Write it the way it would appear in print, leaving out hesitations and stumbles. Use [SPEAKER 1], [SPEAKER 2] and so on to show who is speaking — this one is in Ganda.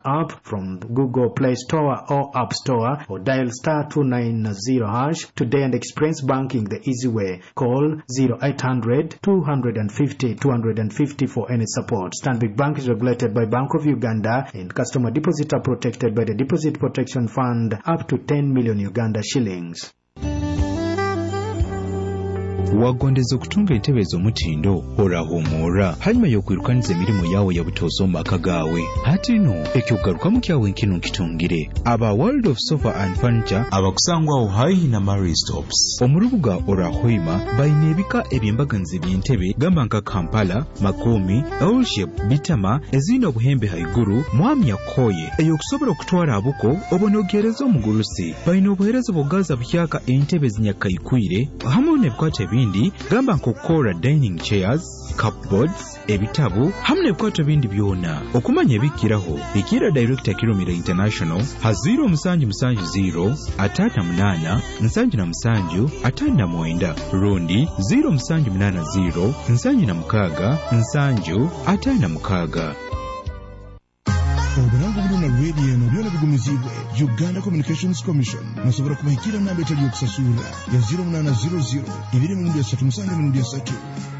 [SPEAKER 1] app from the Google Play Store or App Store, or dial *290# today and experience banking the easy way. Call 0800 250 250 for any support. Stanbic Bank is regulated by Bank of Uganda, and customer deposits are protected by the Deposit Protection Fund up to 10 million Uganda shillings.
[SPEAKER 2] Wagondeza okutunga entebe ez'omutindo orahumura hanyuma y'okwirukaniza emirimu yawe ya butoozi mu maka gaawe. Hati no ekyogarukamu kyawe nkino nkitungire aba World of Sofa and Furniture abakusangwawo haihi na Mary Stops. Omurubuga orahoima bayina ebika ebyembaganizi by'entebe gamba nka Kampala, Makomi, L-shape, Bitama ezirina obuhembe haiguru, mwami yakoye ey'okusobola okutwala abuko obonoogereza omugulusi. Bayina obuheereza bw'ogaza buhyaka entebe zinyakaikwire hamwe n'ebikwata ebindi gamba nk'okukora dining chairs, cupboards, ebitabu hamwe n'ebikwata ebindi byonna. Okumanya ebikkiraho ikira Director Kilomita International ha 0770 58 77 59 rundi 0780 76 76.
[SPEAKER 3] Obulango buluna lwedi eno byona bigumizibwe Uganda Communications Commission nasobora kubahikira namba etali yokusasula ya 0800 23 3